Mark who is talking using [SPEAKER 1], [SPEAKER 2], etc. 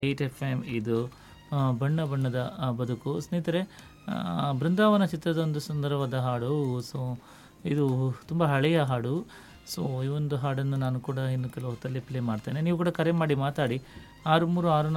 [SPEAKER 1] Eight F M ಇದು ಬಣ್ಣ ಬಣ್ಣದ ಬದುಕು. ಸ್ನೇಹಿತರೆ, ಬೃಂದಾವನ ಚಿತ್ರದ ಒಂದು ಸುಂದರವಾದ ಹಾಡು. ಸೊ ಇದು ತುಂಬ ಹಳೆಯ ಹಾಡು. ಸೊ ಈ ಒಂದು ಹಾಡನ್ನು ನಾನು ಕೂಡ ಇನ್ನು ಕೆಲವು ಹೊತ್ತಲ್ಲಿ ಪ್ಲೇ ಮಾಡ್ತೇನೆ. ನೀವು ಕೂಡ ಕರೆ ಮಾಡಿ ಮಾತಾಡಿ 6364